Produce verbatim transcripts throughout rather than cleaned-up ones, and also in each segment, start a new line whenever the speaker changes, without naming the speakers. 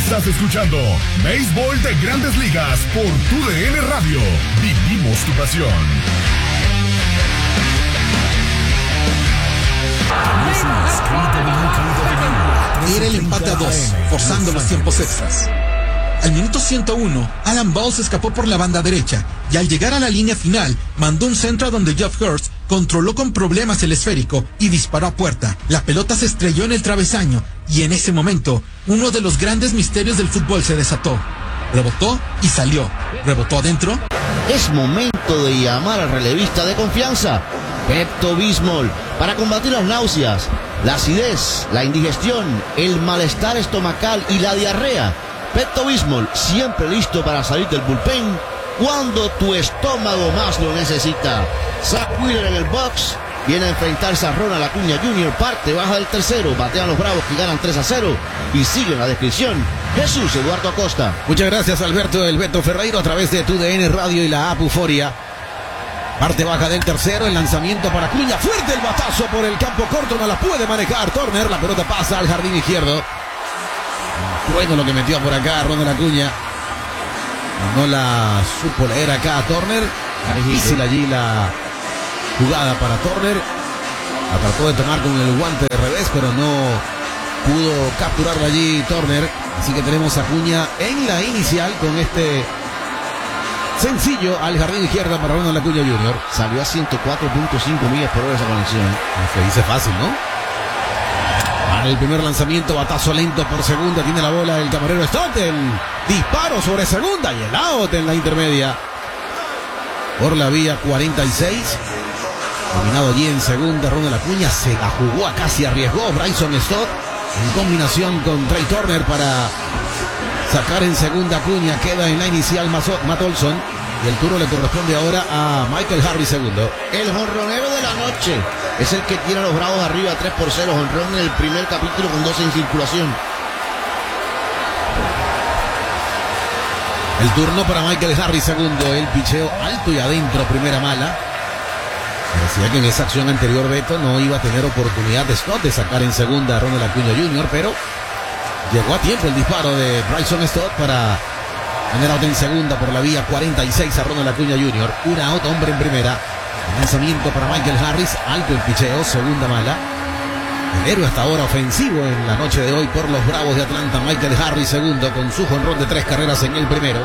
Estás escuchando Béisbol de Grandes Ligas por Tu D N Radio. Vivimos tu pasión.
Era el empate a dos, forzando los tiempos extras. Al minuto ciento uno, Alan Bowles escapó por la banda derecha y al llegar a la línea final, mandó un centro a donde Jeff Hurst controló con problemas el esférico y disparó a puerta. La pelota se estrelló en el travesaño y en ese momento, uno de los grandes misterios del fútbol se desató. Rebotó y salió. Rebotó adentro.
Es momento de llamar al relevista de confianza, Pepto-Bismol, para combatir las náuseas, la acidez, la indigestión, el malestar estomacal y la diarrea. Pepto-Bismol, siempre listo para salir del bullpen cuando tu estómago más lo necesita. Zach Wheeler en el box, viene a enfrentarse a Ronald Acuña junior, parte baja del tercero, batean los Bravos que ganan tres a cero y sigue en la descripción Jesús Eduardo Acosta.
Muchas gracias Alberto El Beto Ferreiro a través de Tu D N Radio y la app Euforia. Parte baja del tercero, el lanzamiento para Acuña, fuerte el batazo por el campo corto, no la puede manejar Turner, la pelota pasa al jardín izquierdo. Bueno, lo que metió por acá Ronald Acuña. No la supo leer acá a Turner. Difícil allí la jugada para Turner. La trató de tomar con el guante de revés, pero no pudo capturarla allí Turner. Así que tenemos a Acuña en la inicial con este sencillo al jardín izquierdo para Ronald Acuña junior
Salió a ciento cuatro punto cinco millas por hora esa conexión.
Se dice fácil, ¿no? El primer lanzamiento, batazo lento por segunda, tiene la bola el camarero Stott, el disparo sobre segunda y el out en la intermedia por la vía cuarenta y seis, dominado allí en segunda. Ronald Acuña se la jugó, acá se arriesgó Bryson Stott en combinación con Trey Turner para sacar en segunda. Acuña queda en la inicial Matt Olson y el turno le corresponde ahora a Michael Harris segundo.
El jonronero de la noche es el que tiene a los Bravos arriba tres por cero. Jonrón en el primer capítulo con doce en circulación.
El turno para Michael Harris segundo. El picheo alto y adentro, primera mala. Parecía que en esa acción anterior Beto no iba a tener oportunidad de Stott de sacar en segunda a Ronald Acuña junior, pero llegó a tiempo el disparo de Bryson Stott para tener out en segunda por la vía cuarenta y seis a Ronald Acuña junior Un out, hombre en primera. Lanzamiento para Michael Harris, alto el picheo, segunda mala. El héroe hasta ahora ofensivo en la noche de hoy por los Bravos de Atlanta, Michael Harris segundo con su jonrón de tres carreras en el primero.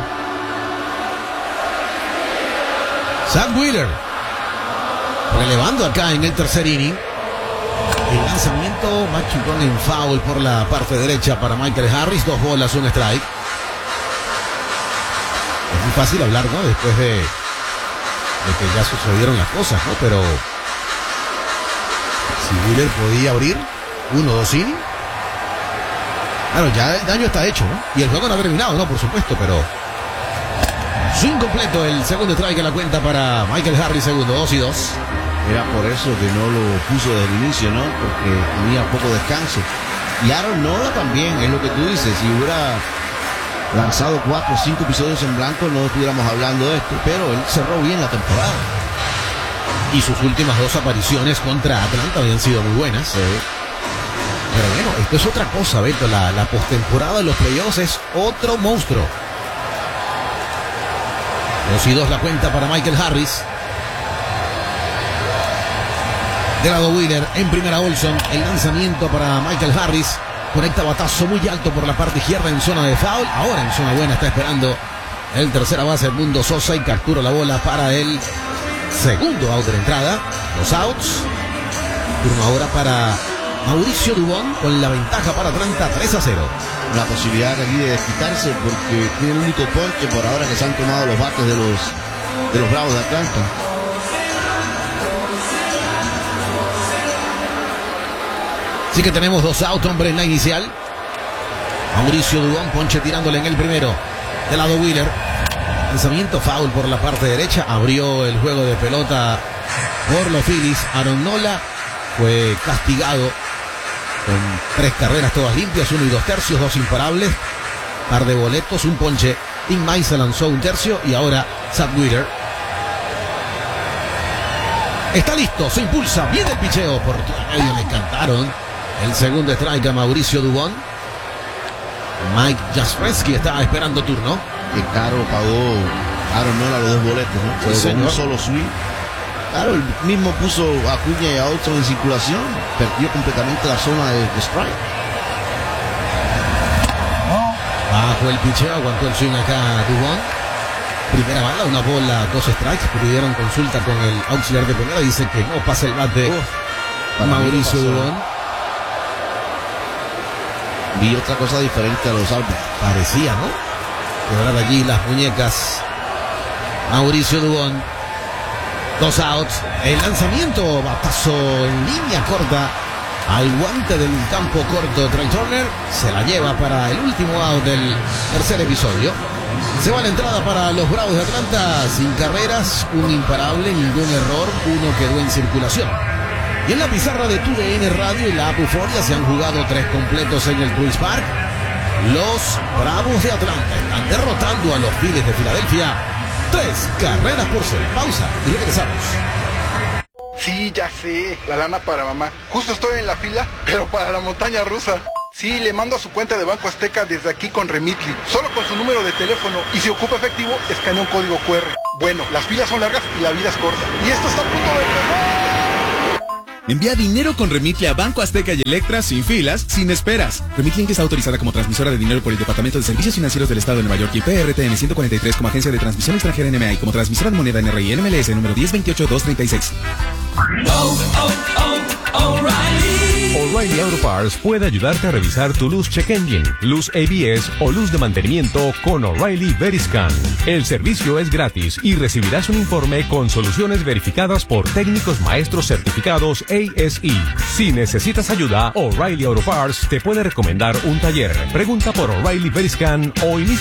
Zach Wheeler relevando acá en el tercer inning. El lanzamiento machicón en foul por la parte derecha para Michael Harris, dos bolas, un strike. Es muy fácil hablar, ¿no? Después de de que ya sucedieron las cosas, ¿no? Pero si Wheeler podía abrir uno o dos innings, claro, ya el daño está hecho, ¿no? Y el juego no ha terminado, ¿no? Por supuesto, pero swing completo, el segundo strike en la cuenta para Michael Harris segundo, dos y dos.
Era por eso que no lo puso desde el inicio, ¿no? Porque tenía poco descanso. Y Aaron Nola también, es lo que tú dices, si hubiera lanzado cuatro o cinco episodios en blanco no estuviéramos hablando de esto, pero él cerró bien la temporada.
Y sus últimas dos apariciones contra Atlanta habían sido muy buenas.
Sí.
Pero bueno, esto es otra cosa, Beto. La, la postemporada de los playoffs es otro monstruo. Dos y dos la cuenta para Michael Harris. De lado Wheeler, en primera Olson. El lanzamiento para Michael Harris. Conecta batazo muy alto por la parte izquierda en zona de foul. Ahora en zona buena está esperando el tercera base Edmundo Sosa y captura la bola para el segundo out de la entrada. Los outs. Turno ahora para Mauricio Dubón con la ventaja para Atlanta tres a cero.
Una posibilidad aquí de desquitarse porque tiene el único ponche por ahora que se han tomado los bates de los, de los Bravos de Atlanta.
Así que tenemos dos outs, hombre, en la inicial. Mauricio Dubón, ponche tirándole en el primero. De lado Wheeler. Lanzamiento foul por la parte derecha. Abrió el juego de pelota por los Phillies. Aaron Nola fue castigado con tres carreras todas limpias, uno y dos tercios, dos imparables, par de boletos, un ponche. Tim Mize se lanzó un tercio y ahora Zach Wheeler. Está listo, se impulsa, viene el picheo por todo el medio, le cantaron el segundo strike a Mauricio Dubón. Mike Jastrzewski está esperando turno.
Que caro pagó Aaron Nola los dos boletos, ¿no? Fue
Sí,
con un
señor.
solo swing. Claro, el mismo puso a Acuña y a Olson en circulación. Perdió completamente la zona de, de strike.
Bajo el picheo, aguantó el swing acá Dubón. Primera bala, una bola, dos strikes. Pidieron consulta con el auxiliar de primera. Dice que no pasa el bat de
Para mí no
Mauricio
pasó.
Dubón.
Vi otra cosa diferente a los árbitros.
Parecía, ¿no? Quebraron allí las muñecas. Mauricio Dubón. Dos outs. El lanzamiento, batazo en línea corta al guante del campo corto. Trey Turner se la lleva para el último out del tercer episodio. Se va la entrada para los Bravos de Atlanta. Sin carreras, un imparable, ningún error, uno quedó en circulación. Y en la pizarra de Tu D N Radio y la App Euforia se han jugado tres completos en el Truist Park. Los Bravos de Atlanta están derrotando a los Phillies de Filadelfia. Tres carreras por cero. Pausa y regresamos.
Sí, ya sé, la lana para mamá. Justo estoy en la fila, pero para la montaña rusa. Sí, le mando a su cuenta de Banco Azteca desde aquí con Remitly. Solo con su número de teléfono y si ocupa efectivo, escanea un código cu erre. Bueno, las filas son largas y la vida es corta. Y esto está a punto de empezar.
Envía dinero con Remitly a Banco Azteca y Electra sin filas, sin esperas. Remitly está autorizada como transmisora de dinero por el Departamento de Servicios Financieros del Estado de Nueva York y P R T N ciento cuarenta y tres como agencia de transmisión extranjera N M A y como transmisora de moneda N R I N M L S número diez veintiocho dos treinta y seis.
Oh, oh, oh, O'Reilly. O'Reilly Auto Parts puede ayudarte a revisar tu luz check engine, luz A B S o luz de mantenimiento con O'Reilly Veriscan. El servicio es gratis y recibirás un informe con soluciones verificadas por técnicos maestros certificados A S E. Si necesitas ayuda, O'Reilly Auto Parts te puede recomendar un taller. Pregunta por O'Reilly Veriscan o inicia